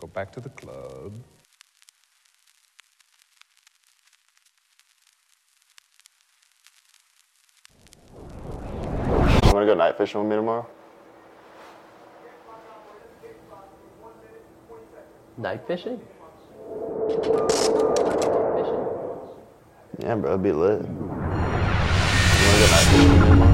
go back to the club. You want to go night fishing with me tomorrow? Night fishing? Yeah, bro, it'd be lit. You want to go night fishing with me tomorrow?